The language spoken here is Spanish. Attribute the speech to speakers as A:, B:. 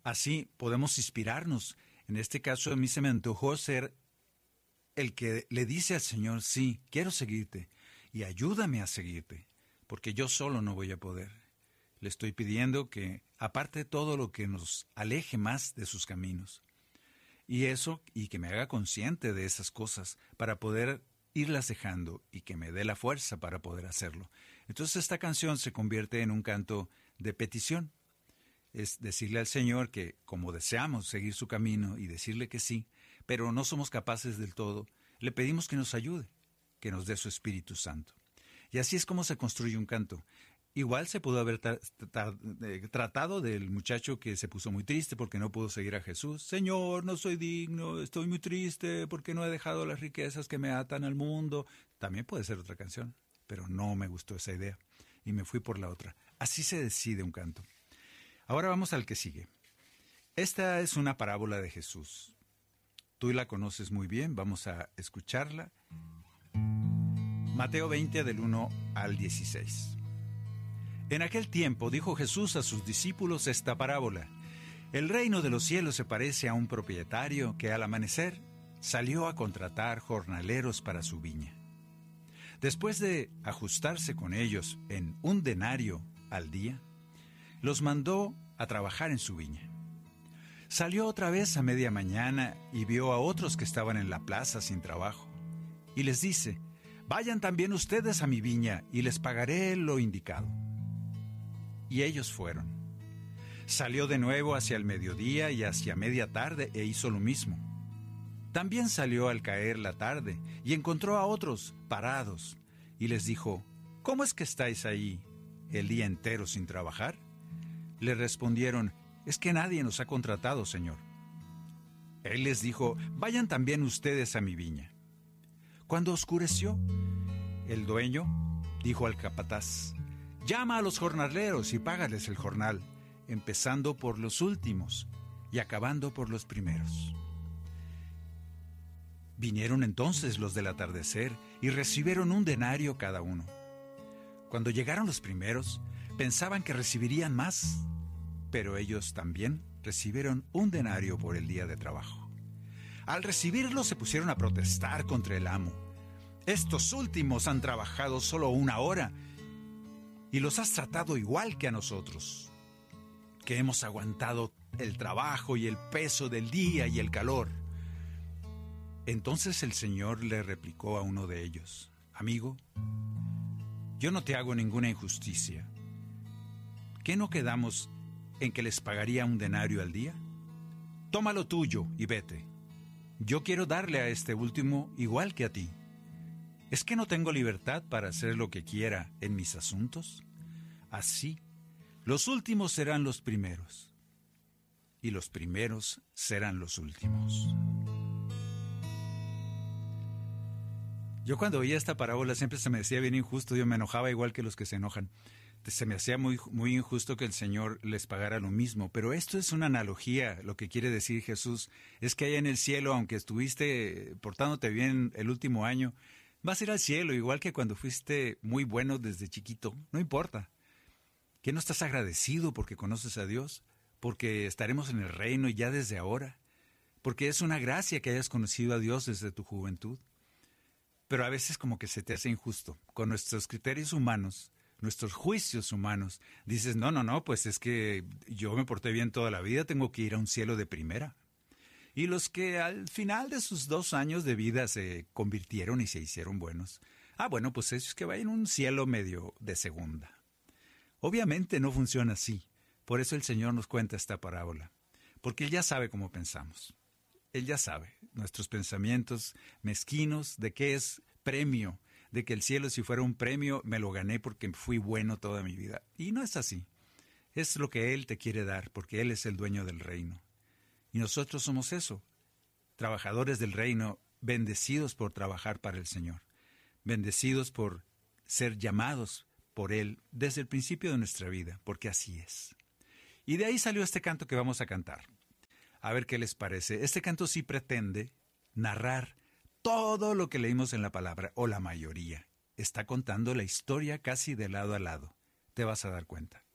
A: Así podemos inspirarnos. En este caso a mí se me antojó ser el que le dice al Señor, sí, quiero seguirte y ayúdame a seguirte, porque yo solo no voy a poder. Le estoy pidiendo que aparte todo lo que nos aleje más de sus caminos. Y que me haga consciente de esas cosas para poder irlas dejando y que me dé la fuerza para poder hacerlo. Entonces esta canción se convierte en un canto de petición. Es decirle al Señor que como deseamos seguir su camino y decirle que sí, pero no somos capaces del todo, le pedimos que nos ayude, que nos dé su Espíritu Santo. Y así es como se construye un canto. Igual se pudo haber tratado del muchacho que se puso muy triste porque no pudo seguir a Jesús. Señor, no soy digno, estoy muy triste porque no he dejado las riquezas que me atan al mundo. También puede ser otra canción, pero no me gustó esa idea y me fui por la otra. Así se decide un canto. Ahora vamos al que sigue. Esta es una parábola de Jesús. Tú la conoces muy bien, vamos a escucharla. Mateo 20 del 1 al 16. En aquel tiempo dijo Jesús a sus discípulos esta parábola. El reino de los cielos se parece a un propietario que al amanecer salió a contratar jornaleros para su viña. Después de ajustarse con ellos en 1 denario al día, los mandó a trabajar en su viña. Salió otra vez a media mañana y vio a otros que estaban en la plaza sin trabajo. Y les dice, vayan también ustedes a mi viña y les pagaré lo indicado. Y ellos fueron. Salió de nuevo hacia el mediodía y hacia media tarde e hizo lo mismo. También salió al caer la tarde y encontró a otros parados y les dijo, ¿cómo es que estáis ahí el día entero sin trabajar? Le respondieron, es que nadie nos ha contratado, Señor. Él les dijo, vayan también ustedes a mi viña. Cuando oscureció, el dueño dijo al capataz, llama a los jornaleros y págales el jornal, empezando por los últimos y acabando por los primeros. Vinieron entonces los del atardecer y recibieron 1 denario cada uno. Cuando llegaron los primeros, pensaban que recibirían más, pero ellos también recibieron 1 denario por el día de trabajo. Al recibirlo se pusieron a protestar contra el amo. Estos últimos han trabajado solo 1 hora y los has tratado igual que a nosotros, que hemos aguantado el trabajo y el peso del día y el calor. Entonces el Señor le replicó a uno de ellos, amigo, yo no te hago ninguna injusticia. ¿Qué no quedamos en que les pagaría 1 denario al día? Toma lo tuyo y vete. Yo quiero darle a este último igual que a ti. ¿Es que no tengo libertad para hacer lo que quiera en mis asuntos? Así, los últimos serán los primeros, y los primeros serán los últimos. Yo cuando oía esta parábola siempre se me decía bien injusto, yo me enojaba igual que los que se enojan. Se me hacía muy injusto que el Señor les pagara lo mismo, pero esto es una analogía, lo que quiere decir Jesús, es que allá en el cielo, aunque estuviste portándote bien el último año, vas a ir al cielo, igual que cuando fuiste muy bueno desde chiquito, no importa. ¿Que no estás agradecido porque conoces a Dios? Porque estaremos en el reino ya desde ahora. Porque es una gracia que hayas conocido a Dios desde tu juventud. Pero a veces como que se te hace injusto. Con nuestros criterios humanos, nuestros juicios humanos, dices, no, pues es que yo me porté bien toda la vida, tengo que ir a un cielo de primera. Y los que al final de sus 2 años de vida se convirtieron y se hicieron buenos, bueno, pues ellos que vayan a un cielo medio de segunda. Obviamente no funciona así. Por eso el Señor nos cuenta esta parábola. Porque Él ya sabe cómo pensamos. Él ya sabe nuestros pensamientos mezquinos de qué es premio, de que el cielo si fuera un premio me lo gané porque fui bueno toda mi vida. Y no es así. Es lo que Él te quiere dar porque Él es el dueño del reino. Y nosotros somos eso, trabajadores del reino, bendecidos por trabajar para el Señor, bendecidos por ser llamados por Él desde el principio de nuestra vida, porque así es. Y de ahí salió este canto que vamos a cantar. A ver qué les parece. Este canto sí pretende narrar todo lo que leímos en la palabra, o la mayoría. Está contando la historia casi de lado a lado. Te vas a dar cuenta.